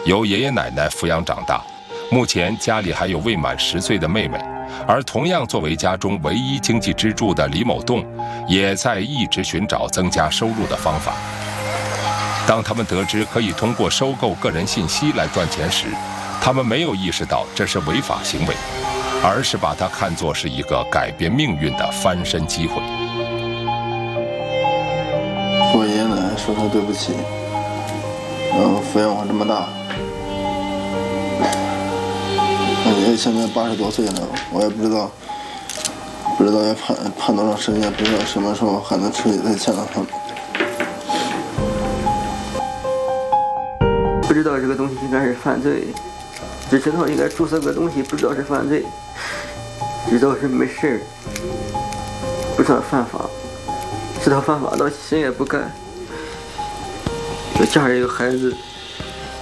由爷爷奶奶抚养长大，目前家里还有未满10岁的妹妹。而同样作为家中唯一经济支柱的李某栋，也在一直寻找增加收入的方法。当他们得知可以通过收购个人信息来赚钱时，他们没有意识到这是违法行为，而是把它看作是一个改变命运的翻身机会。 我爷爷奶奶说声对不起，抚养我这么大。我爷爷现在80多岁了，我也不知道要判多长时间，不知道什么时候还能彻底再见到他们。 不知道这个东西应该是犯罪，只知道应该注册个东西，不知道是犯罪，知道是没事，不知道犯法，知道犯法到心也不甘。我嫁着一个孩子。